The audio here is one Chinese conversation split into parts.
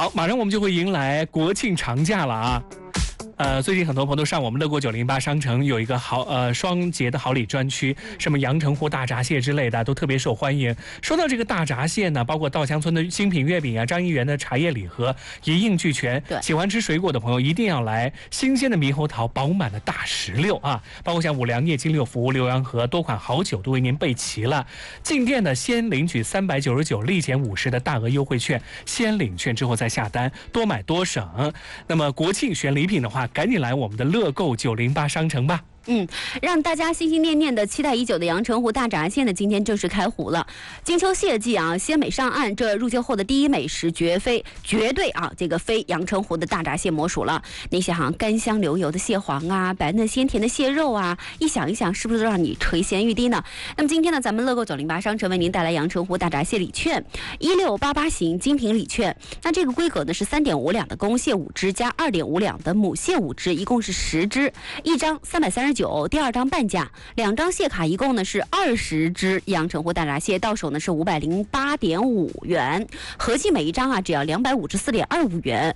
好，马上我们就会迎来国庆长假了啊。最近很多朋友都上我们乐购908商城有一个双节的好礼专区，什么阳澄湖大闸蟹之类的都特别受欢迎。说到这个大闸蟹呢，包括稻香村的精品月饼啊，张一元的茶叶礼盒一应俱全。 对， 喜欢吃水果的朋友一定要来新鲜的猕猴桃、饱满的大石榴啊，包括像五粮液、金六福、浏阳河多款好酒都为您备齐了。进店呢，先领取399立减50的大额优惠券，先领券之后再下单，多买多省。那么国庆选礼品的话，赶紧来我们的乐购908商城吧。 让大家心心念念的期待已久的阳澄湖大闸蟹呢，今天正式开湖了。金秋蟹季啊，鲜美上岸，这入秋后的第一美食绝对啊，这个非阳澄湖的大闸蟹莫属了。那些干香流油的蟹黄啊，白嫩鲜甜的蟹肉啊，一想一想，是不是都让你垂涎欲滴呢？那么今天呢，咱们乐购908商城为您带来阳澄湖大闸蟹礼券，1688型精品礼券。那这个规格呢是3.5两的公蟹5只加2.5两的母蟹5只，一共是10只，一张339。第二张半价，2张蟹卡一共呢是20只阳澄湖大闸蟹，到手呢是508.5元，合计每一张啊只要254.25元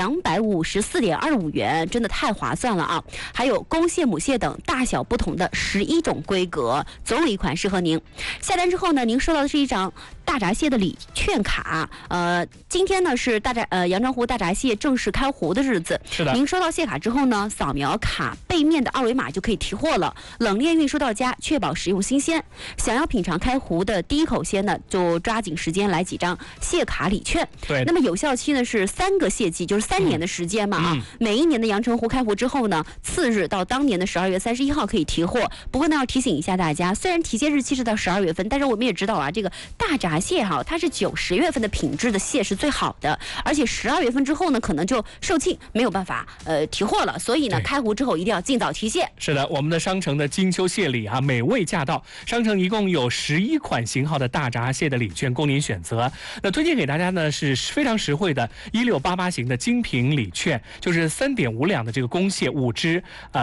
，254.25元，真的太划算了啊！还有公蟹、母蟹等大小不同的11种规格，总有一款适合您。下单之后呢，您收到的是一张大闸蟹的礼券卡。今天呢是阳澄湖大闸蟹正式开湖的日子。 是的。 您收到蟹卡之后呢，扫描卡背面的二维码就可以提货了，冷链运输到家，确保食用新鲜。想要品尝开湖的第一口鲜呢，就抓紧时间来几张蟹卡礼券。 对。 那么有效期呢是3个蟹季，就是3年的时间嘛每一年的阳澄湖开湖之后呢，次日到当年的12月31号可以提货。不过呢，要提醒一下大家，虽然提现日期是到12月份，但是我们也知道啊，这个大闸蟹它是9、10月份的品质的蟹是最好的，而且12月份之后呢，可能就售罄，没有办法提货了。所以呢，开湖之后一定要尽早提现。 是的，我们的商城的金秋蟹礼啊，美味驾到。商城一共有11款型号的大闸蟹的礼券供您选择。那推荐给大家呢是非常实惠的1688型的精品礼券，就是3.5两的这个公蟹5只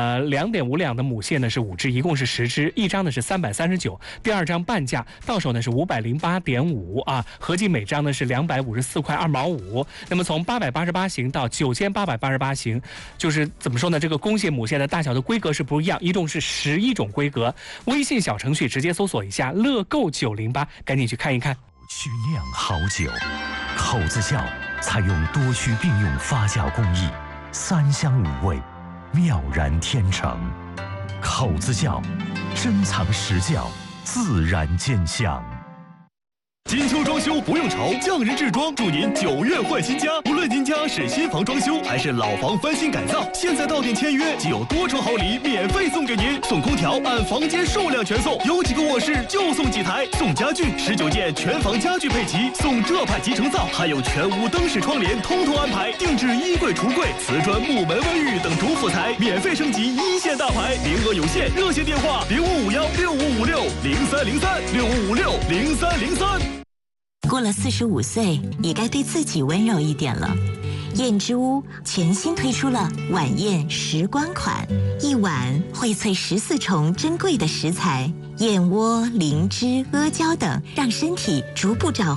，2.5两的母蟹呢是5只，一共是10只，一张呢是339，第二张半价，到手呢是508.5啊，合计每张呢是254块2毛5。那么从888型到9888型，就是怎么说呢？这个公蟹、母蟹的大小的规格是不一样，一共是11种规格。微信小程序直接搜索一下乐购908，赶紧去看一看。 区酿好酒，口子窖采用多区并用发酵工艺，3香5味，妙然天成。口子窖，珍藏实窖，自然见香。 金秋装修不用愁，匠人制装祝您9月换新家。无论您家是新房装修还是老房翻新改造，现在到店签约即有多重好礼免费送给您，送空调按房间数量全送，有几个卧室就送几台，送家具19件全房家具配齐，送浙派集成灶，还有全屋灯饰窗帘通通安排，定制衣柜、橱柜、瓷砖、木门、卫浴等主辅材，免费升级1线大牌，名额有限，热线电话05516556030365560303。 过了45岁，也该对自己温柔一点了。燕之屋全新推出了晚宴时光款，一碗荟萃14重珍贵的食材，燕窝、灵芝、阿胶等，让身体逐步找